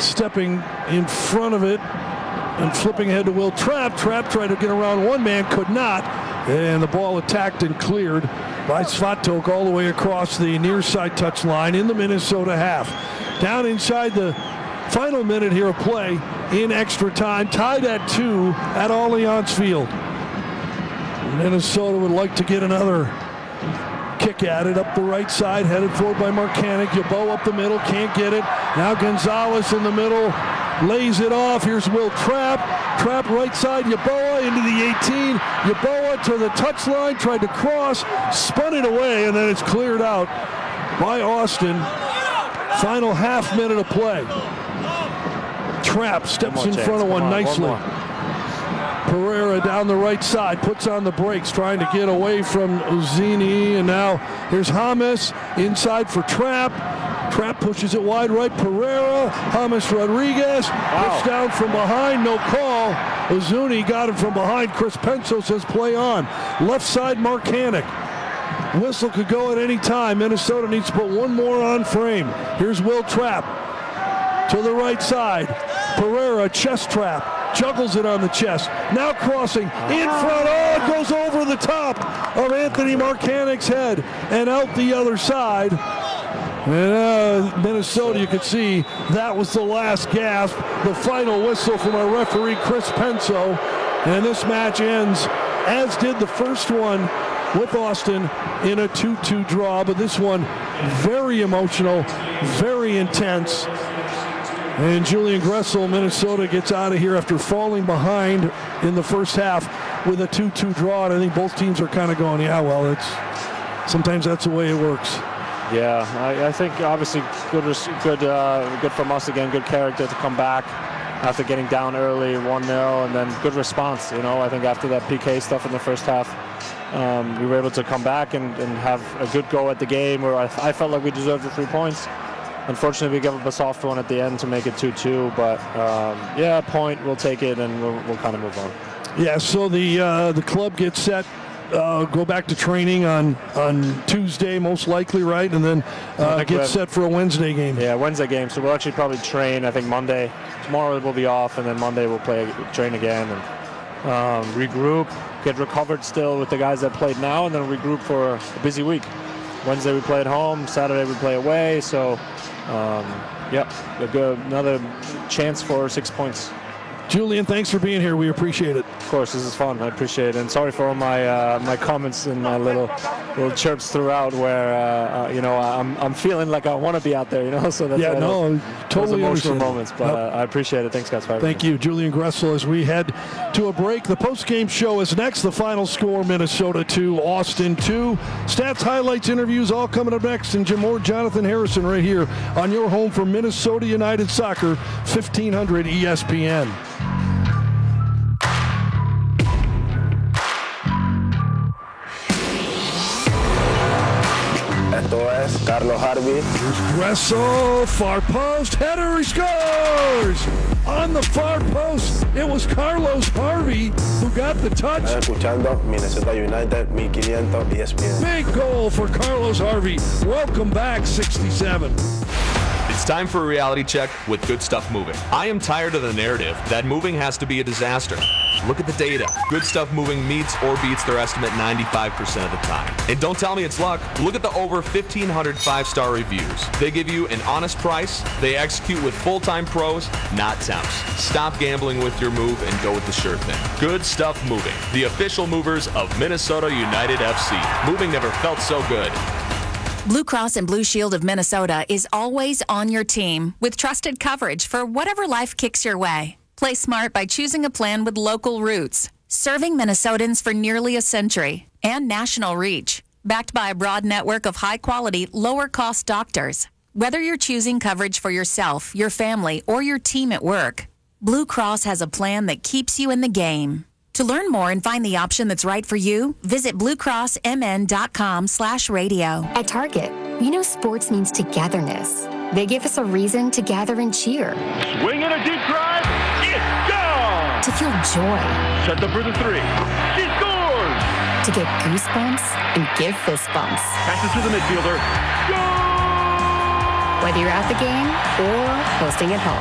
stepping in front of it and flipping ahead to Will Trapp. Trapp tried to get around one man, could not, and the ball attacked and cleared by Svatok all the way across the near side touchline in the Minnesota half. Down inside the final minute here of play in extra time, tied at 2 at Allianz Field. Minnesota would like to get another kick at it up the right side, headed forward by Marcanic. Yeboah up the middle, can't get it. Now Gonzalez in the middle, lays it off. Here's Will Trapp. Trapp right side, Yeboah into the 18. Yeboah to the touchline, tried to cross, spun it away, and then it's cleared out by Austin. Final half minute of play. Trapp steps in front of one nicely. Pereira down the right side, puts on the brakes, trying to get away from Uzzini, and now here's James inside for Trapp. Trapp pushes it wide right, Pereira, James Rodriguez, puts down from behind, no call. Uzzini got him from behind, Chris Penso says play on. Left side, Marcanic. Whistle could go at any time. Minnesota needs to put one more on frame. Here's Will Trapp to the right side. Pereira, chest trap, juggles it on the chest. Now crossing in front. Oh, it goes over the top of Anthony Marcanic's head and out the other side. And Minnesota, you could see that was the last gasp. The final whistle from our referee, Chris Penso. And this match ends, as did the first one with Austin, in a 2-2 draw. But this one, very emotional, very intense. And Julian Gressel, Minnesota, gets out of here after falling behind in the first half with a 2-2 draw. And I think both teams are kind of going, yeah, well, sometimes that's the way it works. Yeah, I think obviously good from us again. Good character to come back after getting down early, 1-0, and then good response. I think after that PK stuff in the first half, we were able to come back and have a good go at the game where I felt like we deserved the 3 points. Unfortunately, we gave up a soft one at the end to make it 2-2, but a point, we'll take it, and we'll kind of move on. Yeah, so the club gets set, go back to training on Tuesday, most likely, right? And then get set for a Wednesday game. Yeah, Wednesday game, so we'll actually probably train, I think, Monday. Tomorrow we'll be off, and then Monday we'll train again, and regroup, get recovered still with the guys that played now, and then regroup for a busy week. Wednesday we play at home, Saturday we play away, so another chance for 6 points. Julian, thanks for being here. We appreciate it. Of course, this is fun. I appreciate it. And sorry for all my comments and my little chirps throughout where, I'm feeling like I want to be out there, So that's totally emotional moments. But I appreciate it. Thanks, guys, for having me. Thank you, Julian Gressel. As we head to a break, the post-game show is next. The final score, Minnesota 2, Austin 2. Stats, highlights, interviews, all coming up next. And Jim Moore, Jonathan Harrison right here on your home for Minnesota United Soccer, 1500 ESPN. Esto es Carlos Harvey. Here's Gressel, far post, header, he scores! On the far post, it was Carlos Harvey who got the touch. Están escuchando Minnesota United 1500 ESPN. Big goal for Carlos Harvey. Welcome back, 67. It's time for a reality check with Good Stuff Moving. I am tired of the narrative that moving has to be a disaster. Look at the data. Good Stuff Moving meets or beats their estimate 95% of the time. And don't tell me it's luck. Look at the over 1,500 5-star reviews. They give you an honest price. They execute with full-time pros, not temps. Stop gambling with your move and go with the sure thing. Good Stuff Moving, the official movers of Minnesota United FC. Moving never felt so good. Blue Cross and Blue Shield of Minnesota is always on your team with trusted coverage for whatever life kicks your way. Play smart by choosing a plan with local roots, serving Minnesotans for nearly a century, and national reach, backed by a broad network of high-quality, lower-cost doctors. Whether you're choosing coverage for yourself, your family, or your team at work, Blue Cross has a plan that keeps you in the game. To learn more and find the option that's right for you, visit bluecrossmn.com/radio. At Target, we know sports means togetherness. They give us a reason to gather and cheer. Swing and a deep drive. It's gone! To feel joy. Set up for the 3. She scores! To get goosebumps and give fist bumps. Passes to the midfielder. Goal! Whether you're at the game or hosting at home.